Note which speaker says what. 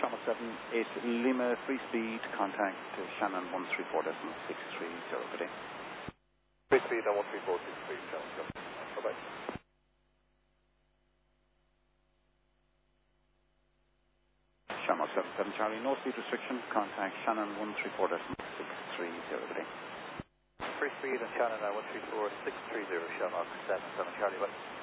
Speaker 1: Shamrock 78 Lima, free speed, contact Shannon 134.630, good day.
Speaker 2: Free speed on 134.630, bye-bye.
Speaker 1: Shamrock 77 Charlie, no speed restriction, contact Shannon 134.630, good day.
Speaker 2: Free speed on Shannon 134.630, Shamrock 77 Charlie, bye.